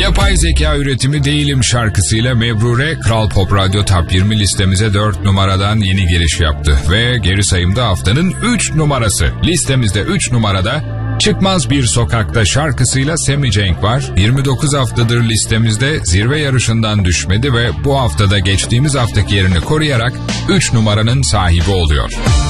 Yapay zeka üretimi Değilim şarkısıyla Mebrure, Kral Pop Radyo Top 20 listemize 4 numaradan yeni giriş yaptı. Ve geri sayımda haftanın 3 numarası. Listemizde 3 numarada Çıkmaz Bir Sokakta şarkısıyla Sammy Cenk var. 29 haftadır listemizde zirve yarışından düşmedi ve bu haftada geçtiğimiz haftaki yerini koruyarak 3 numaranın sahibi oluyor.